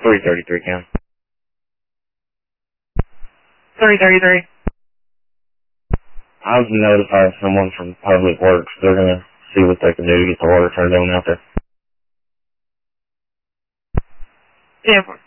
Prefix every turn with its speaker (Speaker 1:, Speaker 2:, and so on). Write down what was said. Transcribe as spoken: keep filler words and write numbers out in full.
Speaker 1: three thirty-three, Cam.
Speaker 2: three thirty-three.
Speaker 1: I've notified someone from Public Works. They're going to see what they can do to get the water turned on out there.
Speaker 2: Yeah.